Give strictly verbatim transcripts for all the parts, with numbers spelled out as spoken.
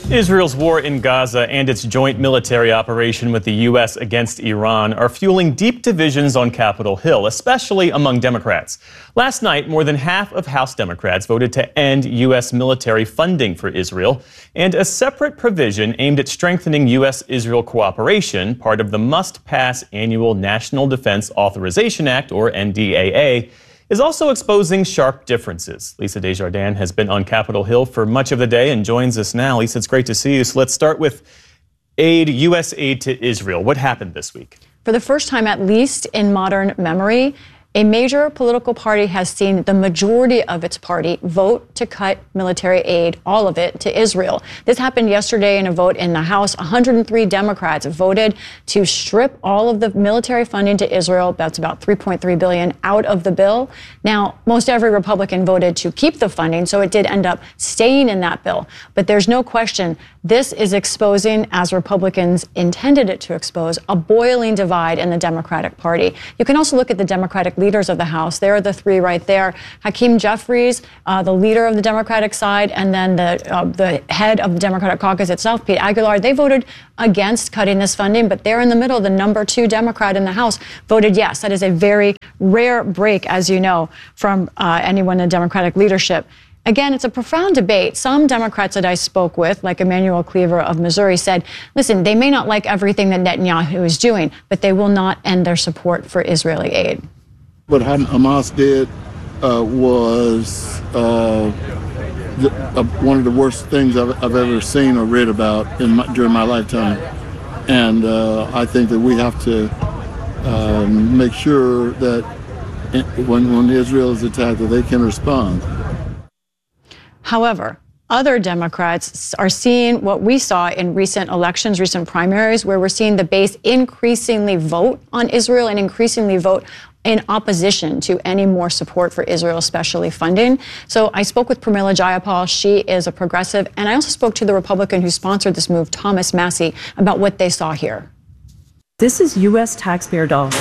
Israel's war in Gaza and its joint military operation with the U S against Iran are fueling deep divisions on Capitol Hill, especially among Democrats. Last night, more than half of House Democrats voted to end U S military funding for Israel, and a separate provision aimed at strengthening U S Israel cooperation, part of the must-pass annual National Defense Authorization Act, or N D A A, is also exposing sharp differences. Lisa Desjardins has been on Capitol Hill for much of the day and joins us now. Lisa, it's great to see you. So let's start with aid, U S aid to Israel. What happened this week? For the first time, at least in modern memory, a major political party has seen the majority of its party vote to cut military aid, all of it, to Israel. This happened yesterday in a vote in the House. one hundred three Democrats voted to strip all of the military funding to Israel, that's about three point three billion dollars, out of the bill. Now, most every Republican voted to keep the funding, so it did end up staying in that bill. But there's no question this is exposing, as Republicans intended it to expose, a boiling divide in the Democratic Party. You can also look at the Democratic leaders of the House. There are the three right there. Hakeem Jeffries, uh, the leader of the Democratic side, and then the uh, the head of the Democratic caucus itself, Pete Aguilar. They voted against cutting this funding, but there in the middle, the number two Democrat in the House voted yes. That is a very rare break, as you know, from uh, anyone in Democratic leadership. Again, it's a profound debate. Some Democrats that I spoke with, like Emanuel Cleaver of Missouri, said, listen, they may not like everything that Netanyahu is doing, but they will not end their support for Israeli aid. What Hamas did uh, was uh, the, uh, one of the worst things I've, I've ever seen or read about in my, during my lifetime. And uh, I think that we have to um, make sure that when, when Israel is attacked, that they can respond. However, other Democrats are seeing what we saw in recent elections, recent primaries, where we're seeing the base increasingly vote on Israel and increasingly vote in opposition to any more support for Israel, especially funding. So I spoke with Pramila Jayapal. She is a progressive. And I also spoke to the Republican who sponsored this move, Thomas Massie, about what they saw here. This is U S taxpayer dollars,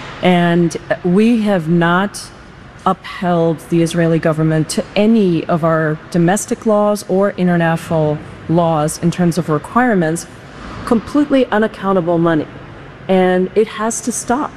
and we have not upheld the Israeli government to any of our domestic laws or international laws in terms of requirements, completely unaccountable money. And it has to stop.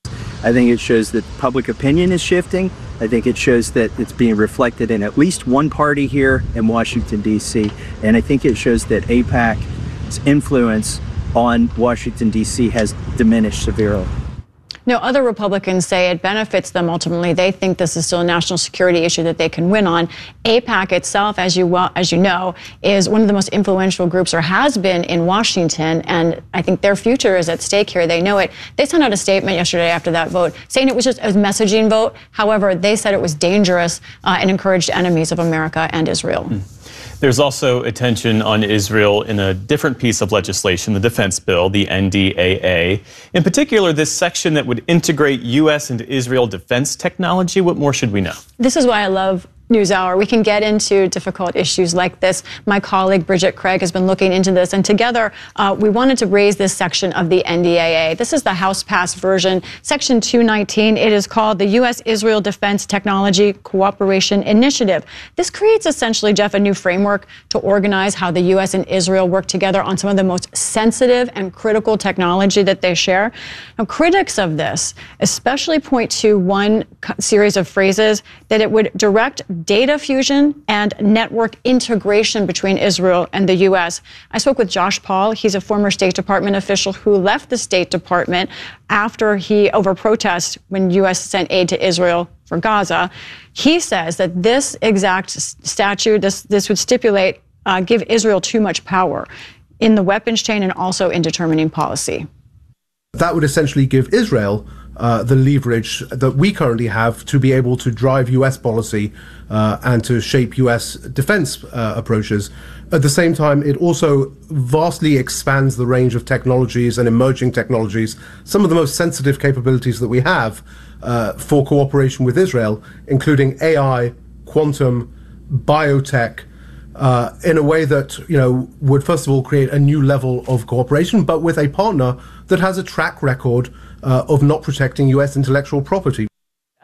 I think it shows that public opinion is shifting. I think it shows that it's being reflected in at least one party here in Washington, D C And I think it shows that AIPAC's influence on Washington, D C has diminished severely. No, other Republicans say it benefits them ultimately. They think this is still a national security issue that they can win on. AIPAC itself, as you well, as you know, is one of the most influential groups, or has been, in Washington, and I think their future is at stake here. They know it. They sent out a statement yesterday after that vote saying it was just a messaging vote. However, they said it was dangerous uh, and encouraged enemies of America and Israel. Mm. There's also attention on Israel in a different piece of legislation, the defense bill, the N D A A. In particular, this section that would integrate U S and Israel defense technology. What more should we know? This is why I love NewsHour. We can get into difficult issues like this. My colleague Bridget Craig has been looking into this, and together uh, we wanted to raise this section of the N D A A. This is the House-passed version, Section two nineteen. It is called the U S Israel Defense Technology Cooperation Initiative. This creates essentially, Jeff, a new framework to organize how the U S and Israel work together on some of the most sensitive and critical technology that they share. Now, critics of this especially point to one series of phrases, that it would direct data fusion and network integration between Israel and the U S. I spoke with Josh Paul. He's a former State Department official who left the State Department after he, over protests when U S sent aid to Israel for Gaza. He says that this exact statute, this, this would stipulate, uh, give Israel too much power in the weapons chain and also in determining policy. That would essentially give Israel Uh, the leverage that we currently have to be able to drive U S policy uh, and to shape U S defense uh, approaches. At the same time, it also vastly expands the range of technologies and emerging technologies, some of the most sensitive capabilities that we have uh, for cooperation with Israel, including A I, quantum, biotech, uh, in a way that, you know, would first of all create a new level of cooperation, but with a partner that has a track record Uh, of not protecting U S intellectual property.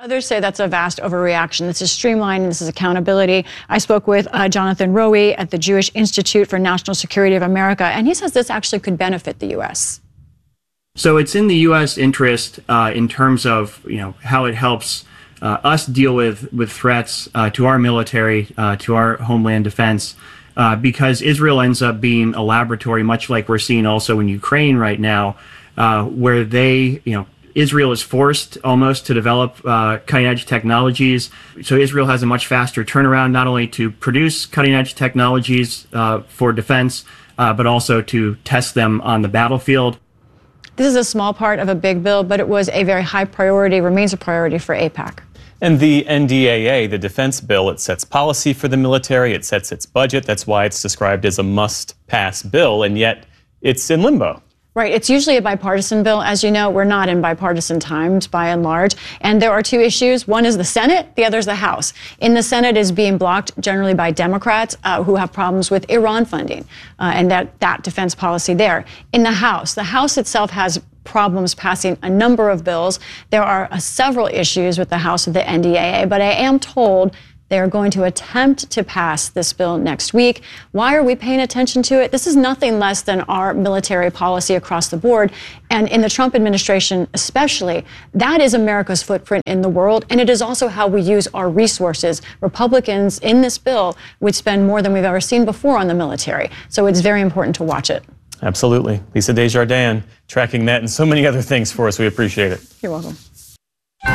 Others say that's a vast overreaction. This is streamlined. This is accountability. I spoke with uh, Jonathan Rowe at the Jewish Institute for National Security of America, and he says this actually could benefit the U S. So it's in the U S interest uh, in terms of, you know, how it helps uh, us deal with, with threats uh, to our military, uh, to our homeland defense, uh, because Israel ends up being a laboratory, much like we're seeing also in Ukraine right now, uh, where they, you know, Israel is forced almost to develop uh, cutting-edge technologies. So Israel has a much faster turnaround, not only to produce cutting-edge technologies uh, for defense, uh, but also to test them on the battlefield. This is a small part of a big bill, but it was a very high priority, remains a priority for AIPAC. And the N D A A, the defense bill, it sets policy for the military, it sets its budget. That's why it's described as a must-pass bill, and yet it's in limbo. Right. It's usually a bipartisan bill. As you know, we're not in bipartisan times by and large. And there are two issues. One is the Senate. The other is the House. In the Senate is being blocked generally by Democrats uh, who have problems with Iran funding uh, and that, that defense policy there. In the House, the House itself has problems passing a number of bills. There are uh, several issues with the House of the N D A A, but I am told they are going to attempt to pass this bill next week. Why are we paying attention to it? This is nothing less than our military policy across the board. And in the Trump administration especially, that is America's footprint in the world. And it is also how we use our resources. Republicans in this bill would spend more than we've ever seen before on the military. So it's very important to watch it. Absolutely. Lisa Desjardins tracking that and so many other things for us. We appreciate it. You're welcome.